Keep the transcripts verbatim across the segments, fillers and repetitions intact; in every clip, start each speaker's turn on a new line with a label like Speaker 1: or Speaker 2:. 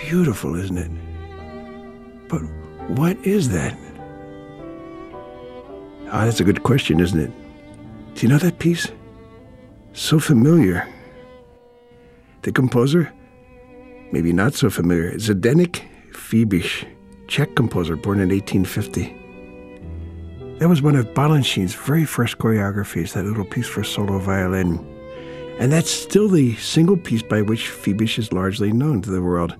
Speaker 1: beautiful, isn't it? But what is that? Ah, that's a good question, isn't it? Do you know that piece? So familiar. The composer? Maybe not so familiar. Zdeněk Fibiš, Czech composer born in eighteen fifty. That was one of Balanchín's very first choreographies, that little piece for solo violin. And that's still the single piece by which Fibiš is largely known to the world.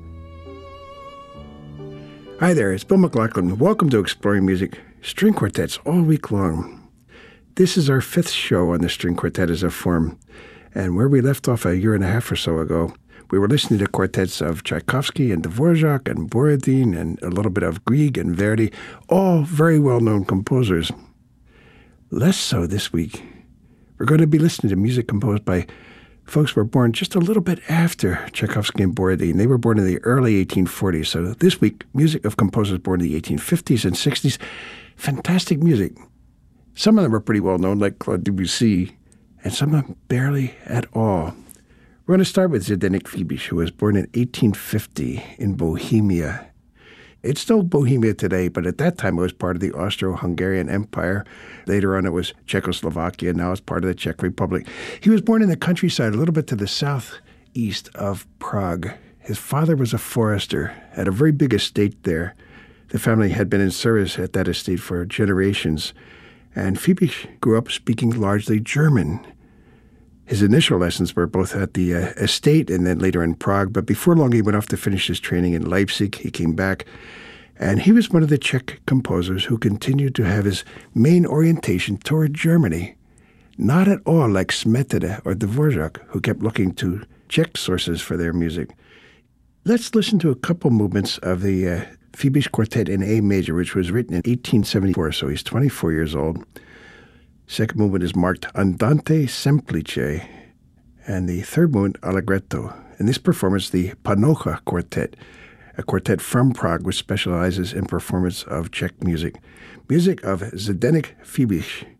Speaker 1: Hi there, it's Bill McLaughlin. Welcome to Exploring Music, string quartets all week long. This is our fifth show on the string quartet as a form. And where we left off a year and a half or so ago, we were listening to quartets of Tchaikovsky and Dvorak and Borodin and a little bit of Grieg and Verdi, all very well-known composers. Less so this week. We're going to be listening to music composed by folks who were born just a little bit after Tchaikovsky and Borodin. They were born in the early eighteen forties. So this week, music of composers born in the eighteen fifties and sixties. Fantastic music. Some of them are pretty well-known, like Claude Debussy, and some of them barely at all. We're going to start with Zdeněk Fibiš, who was born in eighteen fifty in Bohemia. It's still Bohemia today, but at that time it was part of the Austro-Hungarian Empire. Later on it was Czechoslovakia, now it's part of the Czech Republic. He was born in the countryside, a little bit to the southeast of Prague. His father was a forester, had a very big estate there. The family had been in service at that estate for generations. And Fibiš grew up speaking largely German. His initial lessons were both at the uh, estate and then later in Prague, but before long he went off to finish his training in Leipzig. He came back, and he was one of the Czech composers who continued to have his main orientation toward Germany. Not at all like Smetana or Dvorak, who kept looking to Czech sources for their music. Let's listen to a couple movements of the uh, Fibiš Quartet in A major, which was written in eighteen seventy-four, so he's twenty-four years old. Second movement is marked Andante Semplice, and the third movement, Allegretto. In this performance, the Panocha Quartet, a quartet from Prague which specializes in performance of Czech music. Music of Zdeněk Fibiš.